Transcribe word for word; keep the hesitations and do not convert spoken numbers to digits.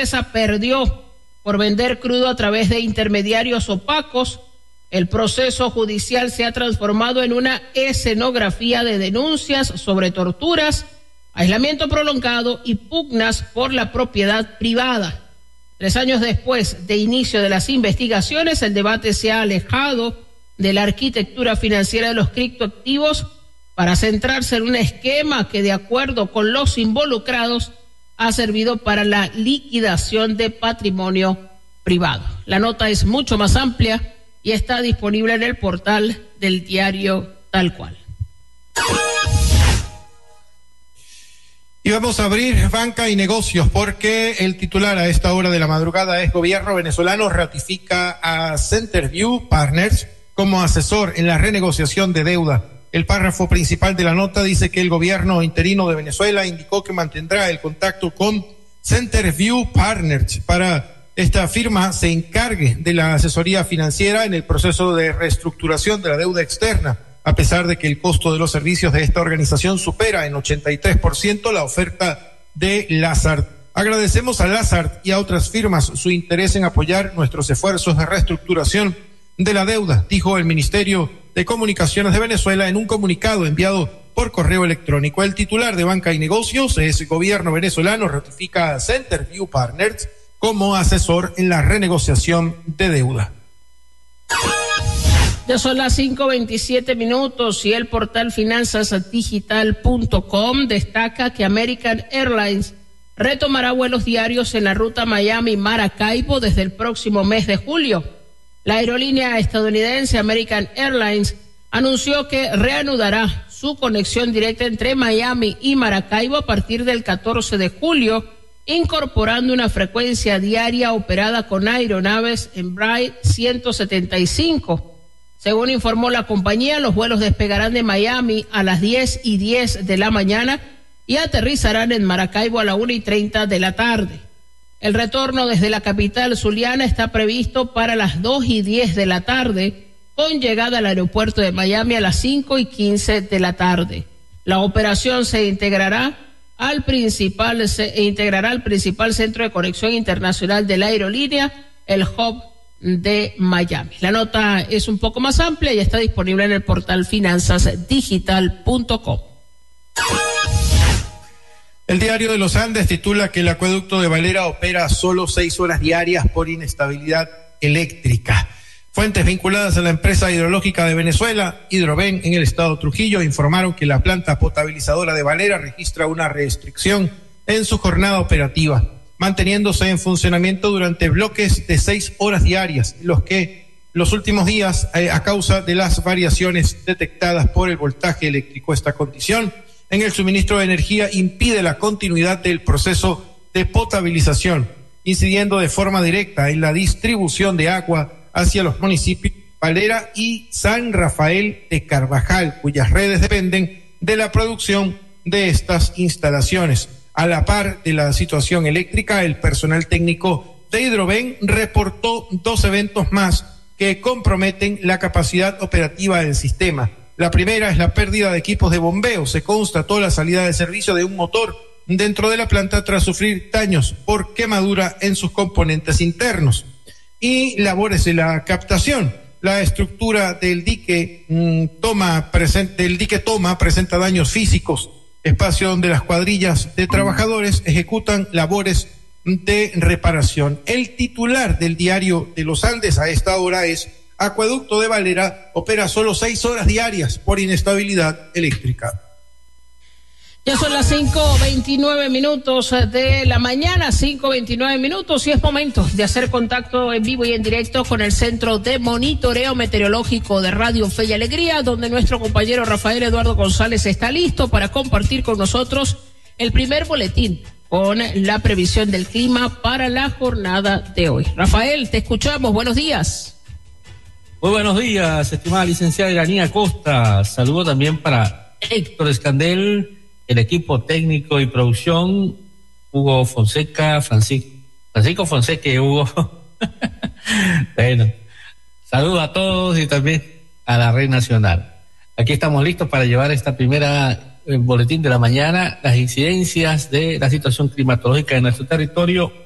empresa perdió por vender crudo a través de intermediarios opacos. El proceso judicial se ha transformado en una escenografía de denuncias sobre torturas, aislamiento prolongado y pugnas por la propiedad privada. Tres años después de inicio de las investigaciones, el debate se ha alejado de la arquitectura financiera de los criptoactivos para centrarse en un esquema que, de acuerdo con los involucrados, ha servido para la liquidación de patrimonio privado. La nota es mucho más amplia y está disponible en el portal del diario Tal Cual. Y vamos a abrir banca y negocios porque el titular a esta hora de la madrugada es: gobierno venezolano ratifica a Centerview Partners como asesor en la renegociación de deuda. El párrafo principal de la nota dice que el gobierno interino de Venezuela indicó que mantendrá el contacto con Centerview Partners para esta firma se encargue de la asesoría financiera en el proceso de reestructuración de la deuda externa, a pesar de que el costo de los servicios de esta organización supera en ochenta y tres por ciento la oferta de Lazard. Agradecemos a Lazard y a otras firmas su interés en apoyar nuestros esfuerzos de reestructuración de la deuda, dijo el Ministerio de Comunicaciones de Venezuela en un comunicado enviado por correo electrónico. El titular de Banca y Negocios es: el gobierno venezolano ratifica a Centerview Partners como asesor en la renegociación de deuda. Ya son las cinco veintisiete minutos y el portal finanzas digital punto com destaca que American Airlines retomará vuelos diarios en la ruta Miami-Maracaibo desde el próximo mes de julio. La aerolínea estadounidense American Airlines anunció que reanudará su conexión directa entre Miami y Maracaibo a partir del catorce de julio, incorporando una frecuencia diaria operada con aeronaves Embraer ciento setenta y cinco. Según informó la compañía, los vuelos despegarán de Miami a las diez y diez de la mañana y aterrizarán en Maracaibo a la una y treinta de la tarde. El retorno desde la capital zuliana está previsto para las dos y diez de la tarde, con llegada al aeropuerto de Miami a las cinco y quince de la tarde. La operación se integrará al principal, se integrará al principal centro de conexión internacional de la aerolínea, el hub de Miami. La nota es un poco más amplia y está disponible en el portal finanzas digital punto com. El Diario de los Andes titula que el acueducto de Valera opera solo seis horas diarias por inestabilidad eléctrica. Fuentes vinculadas a la empresa hidrológica de Venezuela, Hidroven, en el estado Trujillo, informaron que la planta potabilizadora de Valera registra una restricción en su jornada operativa, manteniéndose en funcionamiento durante bloques de seis horas diarias, los que los últimos días, eh, a causa de las variaciones detectadas por el voltaje eléctrico. Esta condición en el suministro de energía impide la continuidad del proceso de potabilización, incidiendo de forma directa en la distribución de agua hacia los municipios Valera y San Rafael de Carvajal, cuyas redes dependen de la producción de estas instalaciones. A la par de la situación eléctrica, el personal técnico de Hidroven reportó dos eventos más que comprometen la capacidad operativa del sistema. La primera es la pérdida de equipos de bombeo. Se constató la salida de servicio de un motor dentro de la planta tras sufrir daños por quemadura en sus componentes internos. Y labores de la captación. La estructura del dique mmm, toma presente, del dique toma presenta daños físicos, espacio donde las cuadrillas de trabajadores ejecutan labores de reparación. El titular del Diario de los Andes a esta hora es: acueducto de Valera opera solo seis horas diarias por inestabilidad eléctrica. Ya son las cinco veintinueve minutos de la mañana, cinco veintinueve minutos, y es momento de hacer contacto en vivo y en directo con el Centro de Monitoreo Meteorológico de Radio Fe y Alegría, donde nuestro compañero Rafael Eduardo González está listo para compartir con nosotros el primer boletín con la previsión del clima para la jornada de hoy. Rafael, te escuchamos, buenos días. Muy buenos días, estimada licenciada Iranía Costa. Saludo también para Héctor Escandel, el equipo técnico y producción, Hugo Fonseca, Francisco, Francisco Fonseca y Hugo. Bueno, saludo a todos y también a la Red Nacional. Aquí estamos listos para llevar esta primera eh, boletín de la mañana, las incidencias de la situación climatológica de nuestro territorio